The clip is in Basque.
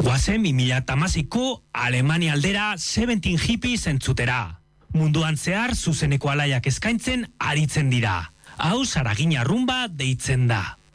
Guazen 2016ko Alemania aldera 17 hippies entzutera. Munduan zehar zuzeneko alaiak eskaintzen aritzen dira. Hau Saragina Rumba deitzen da.